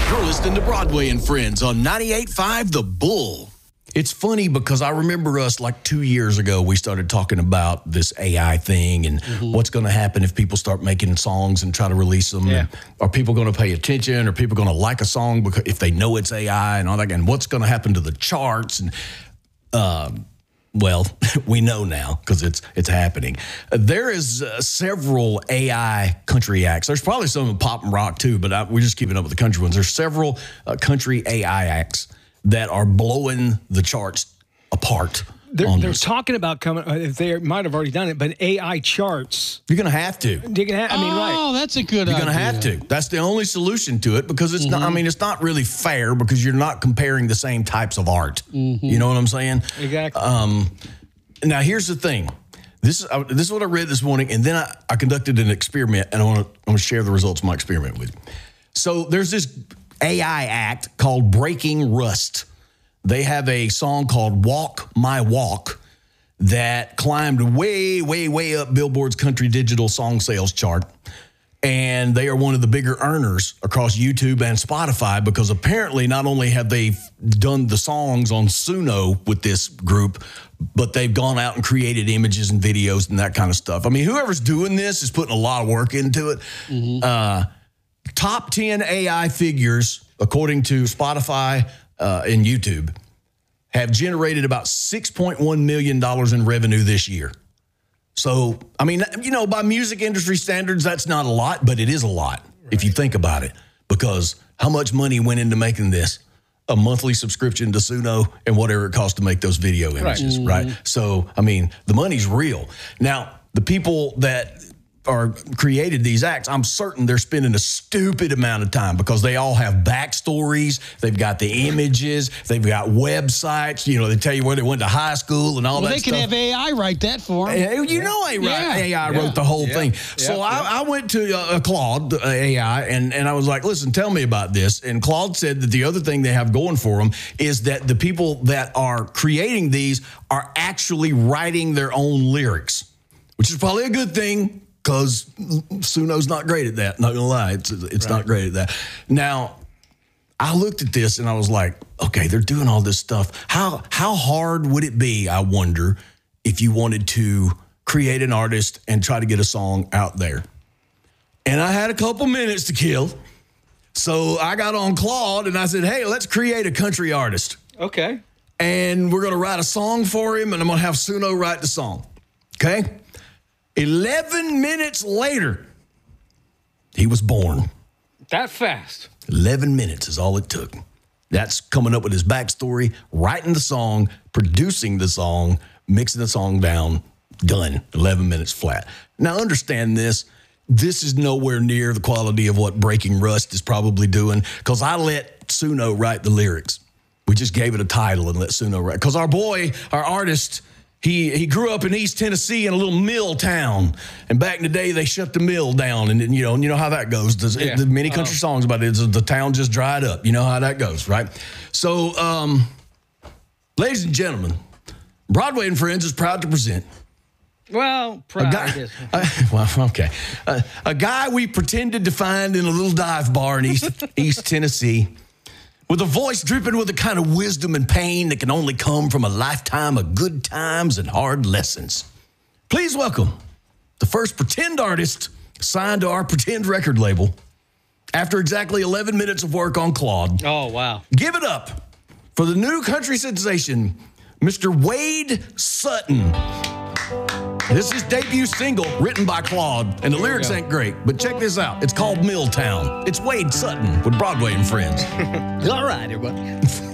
You're listening to Broadway and Friends on 98.5 The Bull. It's funny because I remember us like 2 years ago, we started talking about this AI thing and what's going to happen if people start making songs and try to release them. Yeah. Are people going to pay attention? Are people going to like a song because if they know it's AI and all that? And what's going to happen to the charts? And well, we know now because it's happening. There is several AI country acts. There's probably some in pop and rock too, but we're just keeping up with the country ones. There's several country AI acts that are blowing the charts apart. They're talking about coming. They might have already done it, but AI charts. You're going to have to. Oh, that's a good idea. You're going to have to. That's the only solution to it because it's not. I mean, it's not really fair because you're not comparing the same types of art. You know what I'm saying? Exactly. Now, here's the thing. This is what I read this morning, and then I conducted an experiment, and I want to share the results of my experiment with you. So there's this AI act called Breaking Rust. They have a song called Walk My Walk that climbed way, way, way up Billboard's country digital song sales chart. And they are one of the bigger earners across YouTube and Spotify because apparently not only have they done the songs on Suno with this group, but they've gone out and created images and videos and that kind of stuff. I mean, whoever's doing this is putting a lot of work into it. Top 10 AI figures, according to Spotify and YouTube, have generated about $6.1 million in revenue this year. So, I mean, you know, by music industry standards, that's not a lot, but it is a lot if you think about it. Because how much money went into making this? A monthly subscription to Suno and whatever it costs to make those video images, right? So, I mean, the money's real. Now, the people that are created these acts, I'm certain they're spending a stupid amount of time because they all have backstories. They've got the images. They've got websites. You know, they tell you where they went to high school and all that stuff. They can have AI write that for them. You know AI wrote the whole thing. So I went to Claude AI and I was like, listen, tell me about this. And Claude said that the other thing they have going for them is that the people that are creating these are actually writing their own lyrics, which is probably a good thing. Because Suno's not great at that. Not gonna lie, it's not great at that. Now, I looked at this and I was like, okay, they're doing all this stuff. How hard would it be, I wonder, if you wanted to create an artist and try to get a song out there? And I had a couple minutes to kill. So I got on Claude and I said, hey, let's create a country artist. Okay. And we're gonna write a song for him and I'm gonna have Suno write the song. Okay? 11 minutes later, he was born. That fast? 11 minutes is all it took. That's coming up with his backstory, writing the song, producing the song, mixing the song down, done. 11 minutes flat. Now, understand this. This is nowhere near the quality of what Breaking Rust is probably doing because I let Suno write the lyrics. We just gave it a title and let Suno write. Because our boy, our artist, He grew up in East Tennessee in a little mill town, and back in the day they shut the mill down, and you know how that goes. The many country songs about it. The town just dried up. You know how that goes, right? So, ladies and gentlemen, Broadway and Friends is proud to present. Well, proud. A guy we pretended to find in a little dive bar in East Tennessee. With a voice dripping with the kind of wisdom and pain that can only come from a lifetime of good times and hard lessons. Please welcome the first pretend artist signed to our pretend record label after exactly 11 minutes of work on Claude. Oh, wow. Give it up for the new country sensation, Mr. Wade Sutton. This is his debut single written by Claude, and the lyrics ain't great, but check this out. It's called Milltown. It's Wade Sutton with Broadway and Friends. All right, everybody.